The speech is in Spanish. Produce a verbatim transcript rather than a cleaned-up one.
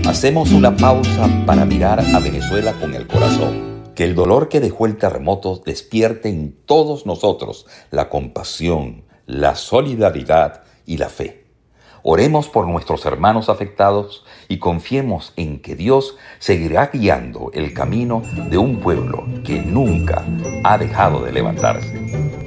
Hacemos una pausa para mirar a Venezuela con el corazón. Que el dolor que dejó el terremoto despierte en todos nosotros la compasión, la solidaridad y la fe. Oremos por nuestros hermanos afectados y confiemos en que Dios seguirá guiando el camino de un pueblo que nunca ha dejado de levantarse.